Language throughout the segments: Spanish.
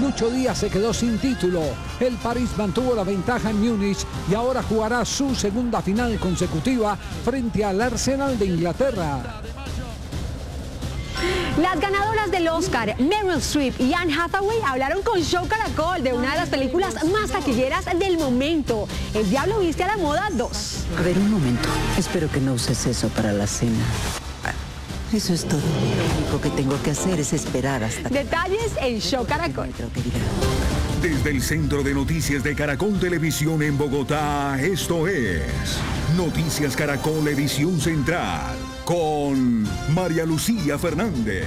8 días se quedó sin título. El París mantuvo la ventaja en Múnich y ahora jugará su segunda final consecutiva frente al Arsenal de Inglaterra. Las ganadoras del Oscar, Meryl Streep y Anne Hathaway, hablaron con Show Caracol de una de las películas más taquilleras del momento, El Diablo Viste a la Moda 2. A ver, un momento. Espero que no uses eso para la cena. Eso es todo. Lo único que tengo que hacer es esperar hasta... Detalles en Show Caracol. Desde el Centro de Noticias de Caracol Televisión en Bogotá, esto es Noticias Caracol Edición Central, con María Lucía Fernández.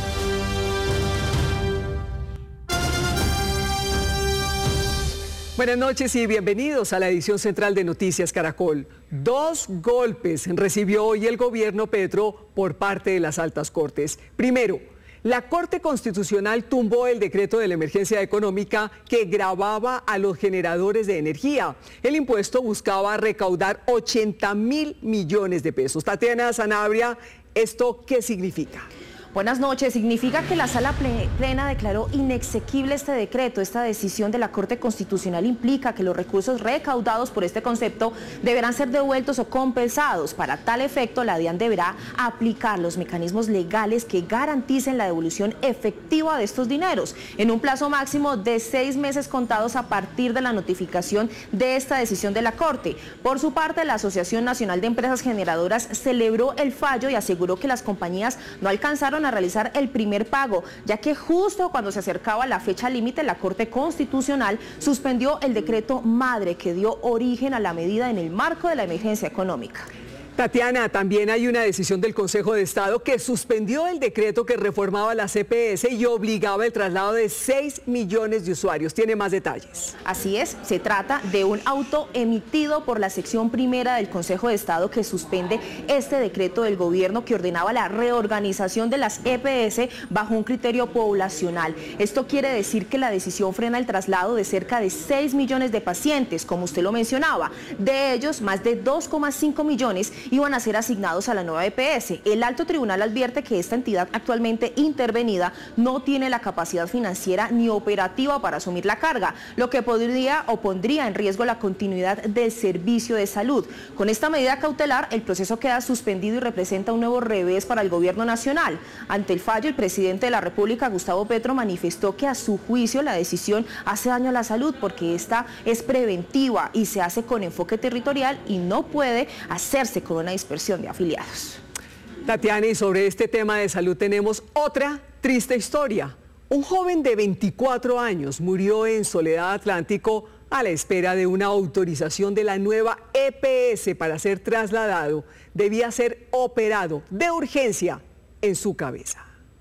Buenas noches y bienvenidos a la edición central de Noticias Caracol. 2 golpes recibió hoy el gobierno Petro por parte de las altas cortes. Primero, la Corte Constitucional tumbó el decreto de la emergencia económica que gravaba a los generadores de energía. El impuesto buscaba recaudar 80.000 millones de pesos. Tatiana Sanabria, ¿esto qué significa? Buenas noches. Significa que la Sala Plena declaró inexequible este decreto. Esta decisión de la Corte Constitucional implica que los recursos recaudados por este concepto deberán ser devueltos o compensados. Para tal efecto, la DIAN deberá aplicar los mecanismos legales que garanticen la devolución efectiva de estos dineros en un plazo máximo de 6 meses contados a partir de la notificación de esta decisión de la Corte. Por su parte, la Asociación Nacional de Empresas Generadoras celebró el fallo y aseguró que las compañías no alcanzaron a realizar el primer pago, ya que justo cuando se acercaba la fecha límite, la Corte Constitucional suspendió el decreto madre que dio origen a la medida en el marco de la emergencia económica. Tatiana, también hay una decisión del Consejo de Estado que suspendió el decreto que reformaba la EPS y obligaba el traslado de 6 millones de usuarios. Tiene más detalles. Así es, se trata de un auto emitido por la sección primera del Consejo de Estado que suspende este decreto del gobierno que ordenaba la reorganización de las EPS bajo un criterio poblacional. Esto quiere decir que la decisión frena el traslado de cerca de 6 millones de pacientes, como usted lo mencionaba. De ellos, más de 2,5 millones iban a ser asignados a la nueva EPS. El alto tribunal advierte que esta entidad actualmente intervenida no tiene la capacidad financiera ni operativa para asumir la carga, lo que podría o pondría en riesgo la continuidad del servicio de salud. Con esta medida cautelar, el proceso queda suspendido y representa un nuevo revés para el gobierno nacional. Ante el fallo, el presidente de la República, Gustavo Petro, manifestó que a su juicio la decisión hace daño a la salud porque esta es preventiva y se hace con enfoque territorial y no puede hacerse con una dispersión de afiliados. Tatiana, y sobre este tema de salud tenemos otra triste historia. Un joven de 24 años murió en Soledad Atlántico a la espera de una autorización de la nueva EPS para ser trasladado. Debía ser operado de urgencia en su cabeza.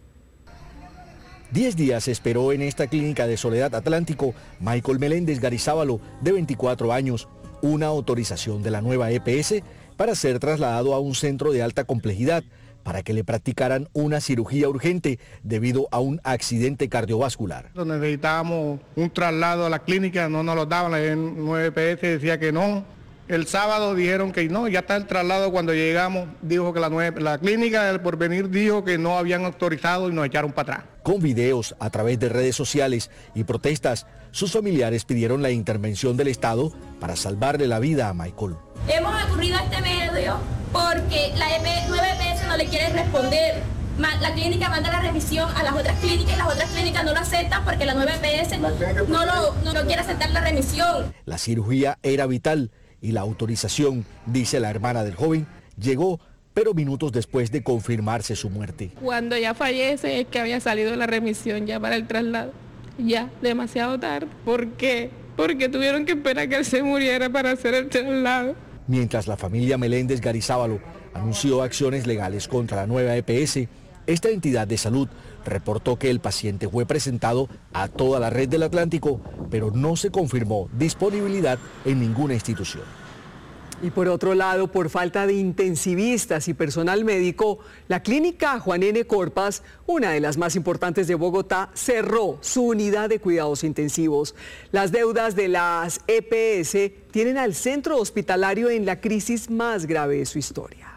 10 días esperó en esta clínica de Soledad Atlántico Michael Meléndez Garizábalo, de 24 años, una autorización de la nueva EPS para ser trasladado a un centro de alta complejidad para que le practicaran una cirugía urgente debido a un accidente cardiovascular. Necesitábamos un traslado a la clínica, no nos lo daban, la nueva EPS decía que no. El sábado dijeron que no, ya está el traslado. Cuando llegamos dijo que la clínica del Porvenir dijo que no habían autorizado y nos echaron para atrás. Con videos a través de redes sociales y protestas, sus familiares pidieron la intervención del Estado para salvarle la vida a Michael. Hemos ocurrido a este medio porque la nueva EPS no le quiere responder. La clínica manda la revisión a las otras clínicas y las otras clínicas no lo aceptan porque la nueva EPS no quiere aceptar la remisión. La cirugía era vital y la autorización, dice la hermana del joven, llegó pero minutos después de confirmarse su muerte. Cuando ya fallece es que había salido la remisión ya para el traslado. Ya, demasiado tarde. ¿Por qué? Porque tuvieron que esperar que él se muriera para hacer el traslado. Mientras la familia Meléndez Garizábalo anunció acciones legales contra la nueva EPS, esta entidad de salud reportó que el paciente fue presentado a toda la red del Atlántico, pero no se confirmó disponibilidad en ninguna institución. Y por otro lado, por falta de intensivistas y personal médico, la clínica Juan N. Corpas, una de las más importantes de Bogotá, cerró su unidad de cuidados intensivos. Las deudas de las EPS tienen al centro hospitalario en la crisis más grave de su historia.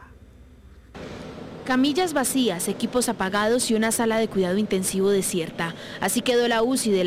Camillas vacías, equipos apagados y una sala de cuidado intensivo desierta. Así quedó la UCI de